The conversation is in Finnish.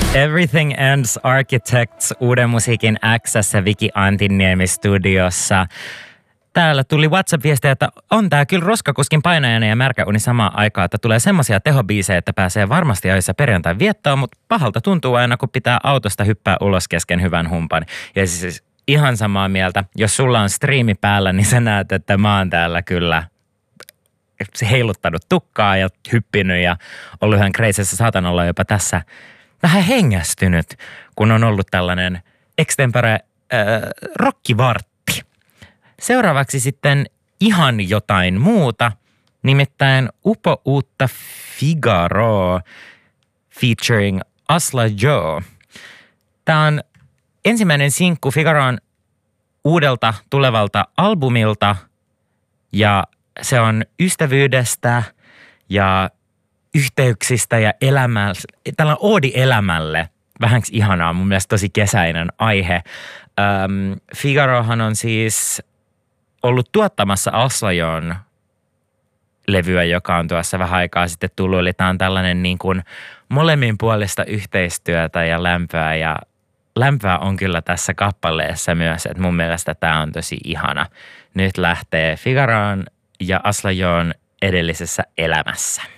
Everything Ends Architects uuden musiikin X:ssä Viki Antinniemi studiossa. Täällä tuli WhatsApp-viestejä, että on tää kyllä roskakuskin painajana ja märkäuni samaan aikaan, että tulee semmoisia tehobiisejä, että pääsee varmasti ajoissa perjantai viettoon, mutta pahalta tuntuu aina, kun pitää autosta hyppää ulos kesken hyvän humpan. Ja siis ihan samaa mieltä, jos sulla on striimi päällä, niin sä näet, että mä oon täällä kyllä heiluttanut tukkaa ja hyppinyt ja ollut ihan kreisessä. Saatan olla jopa tässä vähän hengästynyt, kun on ollut tällainen extempore rockivartti. Seuraavaksi sitten ihan jotain muuta, nimittäin upo uutta Figaro featuring Asla Joe. Tämä on ensimmäinen sinkku Figaron uudelta tulevalta albumilta ja se on ystävyydestä ja yhteyksistä ja tällainen oodi elämälle. Vähänks ihanaa, mun mielestä tosi kesäinen aihe. Figarohan on siis ollut tuottamassa Asla Joen levyä, joka on tuossa vähän aikaa sitten tullut. Eli tämä on tällainen niin kuin molemminpuolista yhteistyötä ja lämpöä. Ja lämpöä on kyllä tässä kappaleessa myös, että mun mielestä tämä on tosi ihana. Nyt lähtee Figaron ja Asla Joen edellisessä elämässä.